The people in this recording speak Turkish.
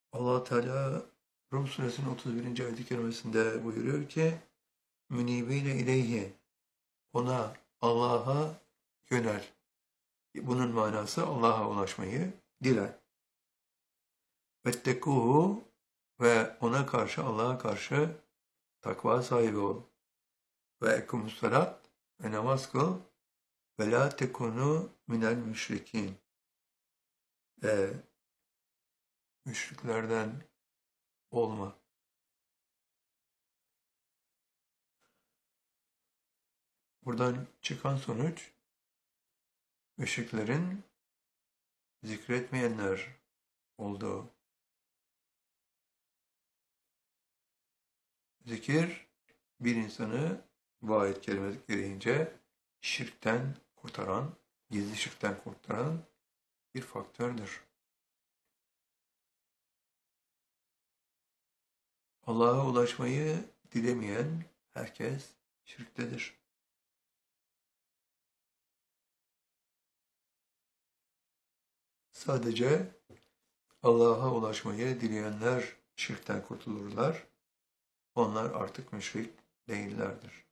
Allah Teala Rum suresinin 31. ayet-i kerimesinde buyuruyor ki münibine ileyhi, ona, Allah'a yönel. Bunun manası Allah'a ulaşmayı dile. Vettekuhu, ve ona karşı, Allah'a karşı takva sahibi ol. Ve ekumussalat, ve namaz kıl. Ve la tekunu minel müşrikin. Ve müşriklerden olma. Buradan çıkan sonuç, müşriklerin zikretmeyenler olduğu. Zikir, bir insanı bu ayet kelimesi gereğince şirkten kurtaran, gizli şirkten kurtaran bir faktördür. Allah'a ulaşmayı dilemeyen herkes şirktedir. Sadece Allah'a ulaşmayı dileyenler şirkten kurtulurlar. Onlar artık müşrik değillerdir.